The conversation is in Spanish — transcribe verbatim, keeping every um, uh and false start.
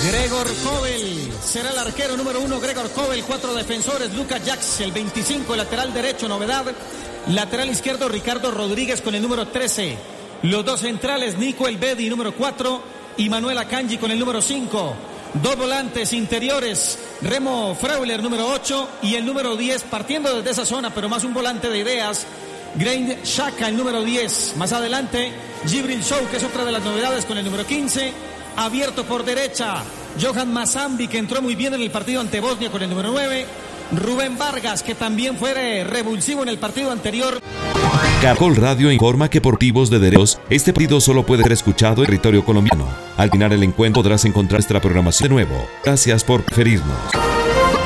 Gregor Kobel será el arquero número uno. Gregor Kobel, cuatro defensores. Lucas Jax, el veinticinco, lateral derecho, novedad. Lateral izquierdo, Ricardo Rodríguez con el número trece. Los dos centrales, Nico Elvedi, número cuatro, y Manuel Akanji con el número cinco. Dos volantes interiores, Remo Freuler, número ocho, y el número diez, partiendo desde esa zona, pero más un volante de ideas, Granit Xhaka, el número diez. Más adelante, Djibril Sow, que es otra de las novedades, con el número quince. Abierto por derecha, Johan Mazambi, que entró muy bien en el partido ante Bosnia con el número nueve. Rubén Vargas, que también fue revulsivo en el partido anterior. Caracol Radio informa que por motivos de derechos, este partido solo puede ser escuchado en territorio colombiano. Al final el encuentro podrás encontrar nuestra programación de nuevo. Gracias por preferirnos.